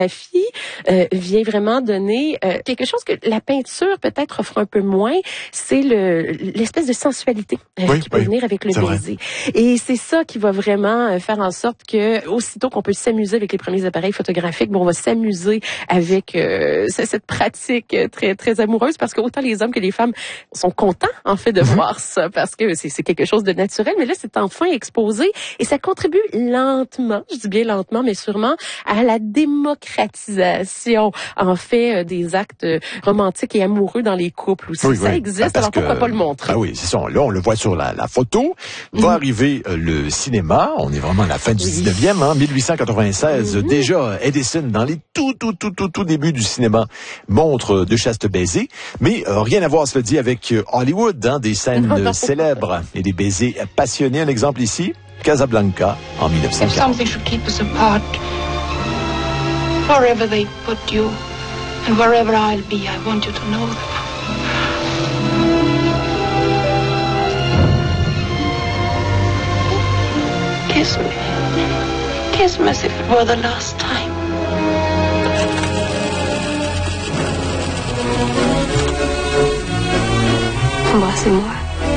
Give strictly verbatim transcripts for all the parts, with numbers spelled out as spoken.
photographie euh, vient vraiment donner euh, quelque chose que la peinture peut-être offre un peu moins, c'est le l'espèce de sensualité euh, oui, qui peut oui, venir avec le baiser. Vrai. Et c'est ça qui va vraiment euh, faire en sorte que aussitôt qu'on peut s'amuser avec les premiers appareils photographiques, bon, on va s'amuser avec euh, cette pratique très très amoureuse, parce que autant les hommes que les femmes sont contents en fait de mm-hmm. voir ça, parce que c'est c'est quelque chose de naturel, mais là c'est enfin exposé et ça contribue lentement, je dis bien lentement, mais sûrement à la démocratisation en fait des actes romantiques et amoureux dans les couples aussi. Oui, ça oui. existe, alors pourquoi pas le montrer? Ah oui, c'est ça. Là, on le voit sur la, la photo. Va mm-hmm. arriver euh, le cinéma. On est vraiment à la fin du oui. dix-neuvième, hein, mille huit cent quatre-vingt-seize. Mm-hmm. Déjà, Edison, dans les tout, tout, tout, tout, tout débuts du cinéma, montre de chastes baisers. Mais euh, rien à voir, cela dit, avec euh, Hollywood, hein, des scènes non, non. célèbres et des baisers passionnés. Un exemple ici, Casablanca, en mille neuf cent quarante. If something should keep us apart, wherever they put you, and wherever I'll be, I want you to know that. Kiss me. Kiss me as if it were the last time. Embrassez-moi.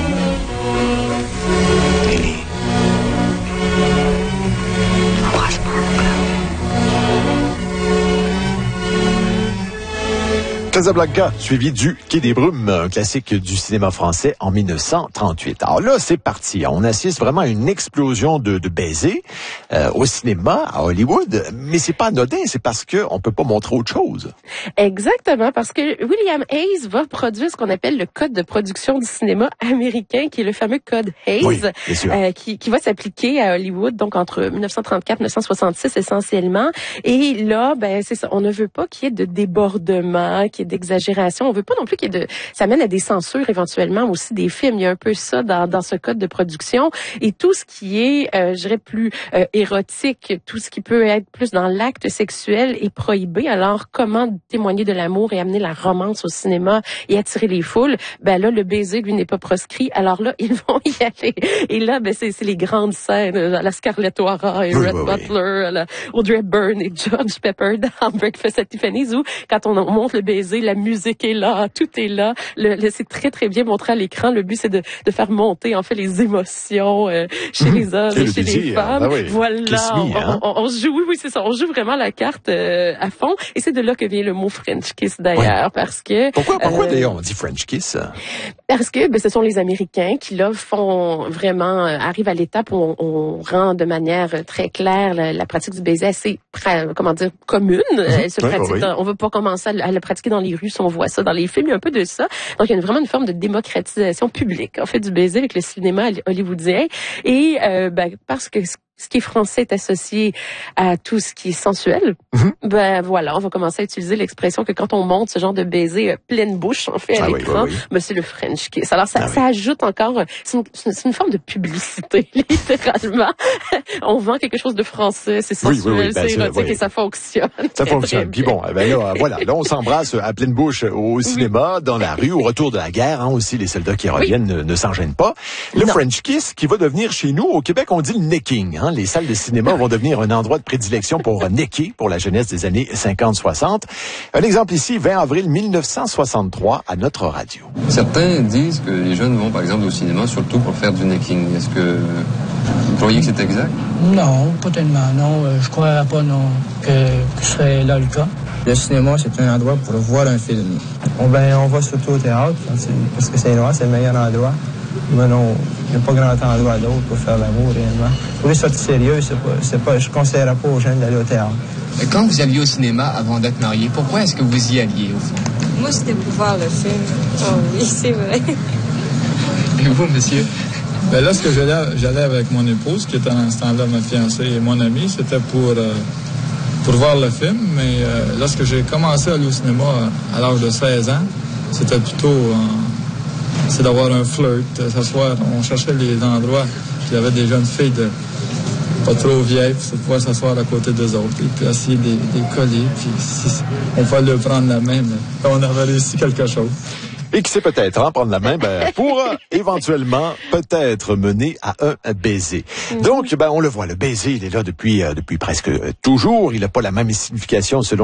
Lily. Embrasse-moi encore. Casablanca, suivi du Quai des Brumes, un classique du cinéma français en mille neuf cent trente-huit. Alors là, c'est parti. On assiste vraiment à une explosion de, de baisers euh, au cinéma, à Hollywood. Mais c'est pas anodin, c'est parce que on peut pas montrer autre chose. Exactement, parce que William Hays va produire ce qu'on appelle le code de production du cinéma américain, qui est le fameux code Hays, oui, euh, qui, qui va s'appliquer à Hollywood, donc entre dix-neuf cent trente-quatre et dix-neuf cent soixante-six essentiellement. Et là, ben c'est ça, on ne veut pas qu'il y ait de débordement, qu'il y ait d'exagération. On veut pas non plus qu'il y ait de... Ça mène à des censures éventuellement aussi des films. Il y a un peu ça dans, dans ce code de production. Et tout ce qui est, euh, je dirais, plus euh, érotique, tout ce qui peut être plus dans l'acte sexuel est prohibé. Alors, comment témoigner de l'amour et amener la romance au cinéma et attirer les foules? Ben là, le baiser, lui, n'est pas proscrit. Alors là, ils vont y aller. Et là, ben c'est, c'est les grandes scènes, la Scarlett O'Hara et oui, Red oui, Butler, oui. La Audrey Hepburn et George Pepper dans Breakfast at Tiffany's, où quand on montre le baiser, la musique est là, tout est là. Le, le, c'est très, très bien montré à l'écran. Le but, c'est de, de faire monter, en fait, les émotions euh, chez mmh. les hommes et, et chez les femmes. Ben oui. Voilà. Me, hein? on, on, on joue, oui, oui, c'est ça. On joue vraiment la carte euh, à fond. Et c'est de là que vient le mot French kiss, d'ailleurs, ouais. parce que... Pourquoi, pourquoi euh, d'ailleurs, on dit French kiss? Parce que ben, ce sont les Américains qui, là, font vraiment... Euh, arrivent à l'étape où on, on rend de manière très claire la, la pratique du baiser assez, comment dire, commune. Mmh. Elle se oui, pratique oui. dans, on ne veut pas commencer à, à la pratiquer dans les rues si on voit ça dans les films. Il y a un peu de ça. Donc, il y a une, vraiment une forme de démocratisation publique, en fait, du baiser avec le cinéma hollywoodien. Et euh, ben, parce que ce qui est français est associé à tout ce qui est sensuel, mm-hmm. ben voilà, on va commencer à utiliser l'expression que quand on monte ce genre de baiser euh, pleine bouche, en fait, à ah l'écran, oui, oui, oui. ben c'est le French kiss. Alors, ça, ah ça oui. ajoute encore, c'est une, c'est une forme de publicité, littéralement. On vend quelque chose de français, c'est sensuel, oui, oui, oui, ben, c'est érotique oui. et ça fonctionne. Ça fonctionne. Puis bon, ben là, voilà, là, on s'embrasse à pleine bouche au cinéma, dans la rue, au retour de la guerre, hein, aussi, les soldats qui reviennent oui. ne, ne s'en gênent pas. Le non. French kiss qui va devenir chez nous, au Québec, on dit le necking, hein. Les salles de cinéma vont devenir un endroit de prédilection pour necker pour la jeunesse des années cinquante soixante. Un exemple ici, vingt avril mille neuf cent soixante-trois, à notre radio. Certains disent que les jeunes vont, par exemple, au cinéma, surtout pour faire du necking. Est-ce que vous croyez que c'est exact? Non, pas tellement, non. Je crois pas, non, que, que ce serait là le cas. Le cinéma, c'est un endroit pour voir un film. On, ben, on va surtout au théâtre, parce que c'est loin, c'est le meilleur endroit. Mais non, il n'y a pas grand endroit d'autre pour faire l'amour, réellement. Pour les sorties sérieuses, c'est pas, c'est pas, je ne conseillerais pas aux jeunes d'aller au théâtre. Et quand vous alliez au cinéma avant d'être marié, pourquoi est-ce que vous y alliez, au fond? Moi, c'était pour voir le film. Oh oui, c'est vrai. Et vous, monsieur? Ben là, ce que j'allais, j'allais avec mon épouse, qui était en ce temps-là ma fiancée et mon ami, c'était pour, euh, pour voir le film. Mais euh, lorsque j'ai commencé à aller au cinéma à l'âge de seize ans, c'était plutôt... Euh, c'est d'avoir un flirt, s'asseoir. On cherchait les endroits où il y avait des jeunes filles de pas trop vieilles, pour pouvoir s'asseoir à côté d'eux autres, et puis essayer de les coller, puis si on fallait leur prendre la main, mais on avait réussi quelque chose. Et qui sait peut-être, hein, prendre la main, ben, pour euh, éventuellement peut-être mener à un baiser. Mm-hmm. Donc, ben, on le voit, le baiser, il est là depuis, euh, depuis presque toujours. Il n'a pas la même signification selon